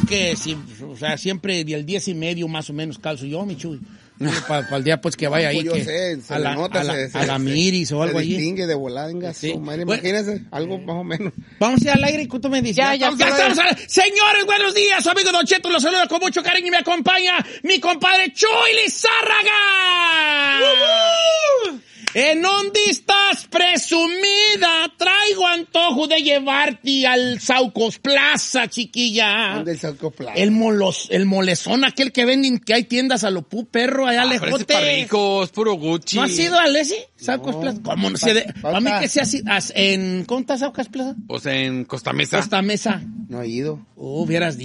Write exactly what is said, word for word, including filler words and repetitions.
que, si, o sea, siempre el diez y medio más o menos calzo yo, mi Chuy. Para pa el día, pues, que vaya ahí, yo que sé, se a, le la, nota, a, la, se, a la se, Miris o algo se allí. distingue de volada, venga, Sí. su madre, Bueno. imagínese, algo más o menos. Vamos a ir al aire y tú me dices. Ya, ya, estamos, ya ya. estamos al aire. Señores, buenos días. Su amigo Don Cheto los saluda con mucho cariño y me acompaña mi compadre Chuy Lizárraga. Uh-huh. ¿En dónde estás, presumida? Traigo antojo de llevarte al Saucos Plaza, chiquilla. ¿Dónde el Saucos Plaza? El molos, el molezón, aquel que venden, que hay tiendas a lo pu perro, allá Ah, lejote. pero ese es para ricos, puro Gucci. ¿No has ido al ese? Saucos No. Plaza. ¿Cómo no Pa- se de, pa- para mí pa- que sea así, as- en, ¿cómo está Saucos Plaza? Pues en Costa Mesa. Costa Mesa. No he ido. Oh, hubieras